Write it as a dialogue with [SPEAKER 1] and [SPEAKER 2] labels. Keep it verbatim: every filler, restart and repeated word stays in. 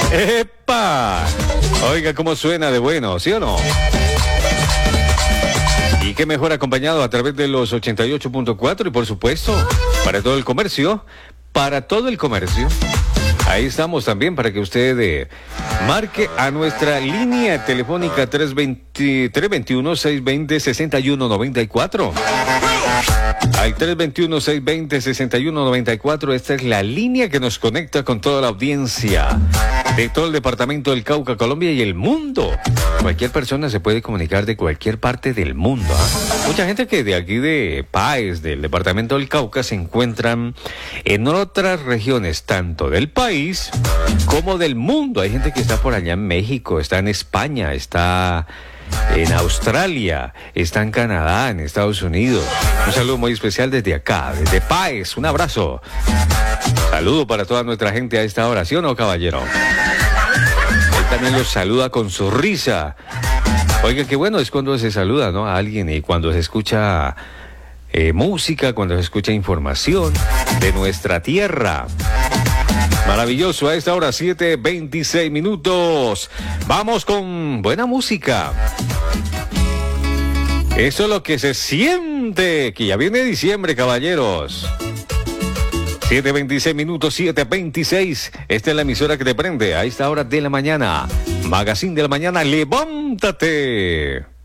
[SPEAKER 1] ¡Epa! Oiga cómo suena de bueno, ¿sí o no? Y qué mejor acompañado a través de los ochenta y ocho punto cuatro y por supuesto, para todo el comercio, para todo el comercio. Ahí estamos también para que usted eh, marque a nuestra línea telefónica tres veintiuno, seiscientos veinte, sesenta y uno noventa y cuatro. Al tres veintiuno, seiscientos veinte, sesenta y uno noventa y cuatro, esta es la línea que nos conecta con toda la audiencia de todo el departamento del Cauca, Colombia y el mundo. Cualquier persona se puede comunicar de cualquier parte del mundo. ¿eh? Mucha gente que de aquí de Páez, del departamento del Cauca, se encuentran en otras regiones, tanto del país como del mundo. Hay gente que está por allá en México, está en España, está en Australia, está en Canadá, en Estados Unidos. Un saludo muy especial desde acá, desde Páez. Un abrazo. Saludo para toda nuestra gente a esta hora, ¿sí o no, caballero? Él también los saluda con su risa. Oiga, qué bueno es cuando se saluda, ¿no?, a alguien y cuando se escucha eh, música, cuando se escucha información de nuestra tierra. Maravilloso, a esta hora, siete veintiséis minutos. Vamos con buena música. Eso es lo que se siente, que ya viene diciembre, caballeros. siete veintiséis minutos, siete veintiséis. Esta es la emisora que te prende a esta hora de la mañana. Magazine de la mañana, levántate.